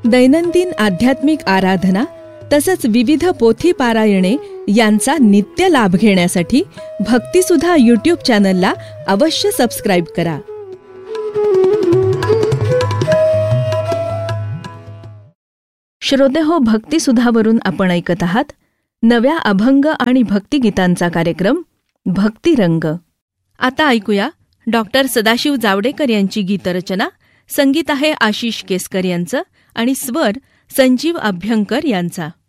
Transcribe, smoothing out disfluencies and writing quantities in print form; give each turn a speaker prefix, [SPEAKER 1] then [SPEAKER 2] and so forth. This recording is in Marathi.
[SPEAKER 1] दैनंदिन आध्यात्मिक आराधना तसंच विविध पोथी पारायणे यांचा नित्य लाभ घेण्यासाठी भक्तिसुधा यूट्यूब चॅनलला अवश्य सबस्क्राईब करा. श्रोतेहो, भक्तिसुधावरून आपण ऐकत आहात नव्या अभंग आणि भक्तिगीतांचा कार्यक्रम भक्तिरंग. आता ऐकूया डॉक्टर सदाशिव जावडेकर यांची गीतरचना. संगीत आहे आशिष केसकर यांचं आणि स्वर संजीव अभ्यंकर यांचा.